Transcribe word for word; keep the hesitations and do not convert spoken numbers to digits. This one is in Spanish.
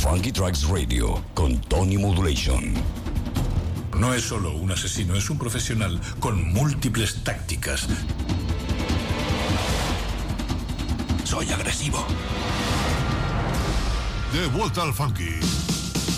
Funky Tracks Radio con Tony Modulation. No es solo un asesino, es un profesional con múltiples tácticas. Soy agresivo. De vuelta al funky.